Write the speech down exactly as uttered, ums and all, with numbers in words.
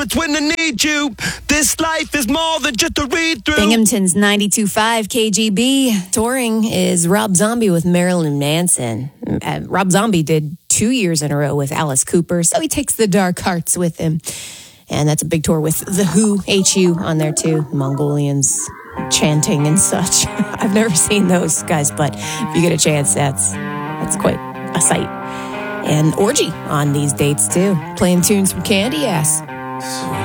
it's when I need you. This life is more than just a read through. Binghamton's ninety-two point five K G B. Touring is Rob Zombie with Marilyn Manson. Uh, Rob Zombie did two years in a row with Alice Cooper, so he takes the dark hearts with him. And that's a big tour with The Who, H U on there too. Mongolians chanting and such. I've never seen those guys, but if you get a chance, that's that's quite a sight. And Orgy on these dates too, playing tunes from Candy Ass.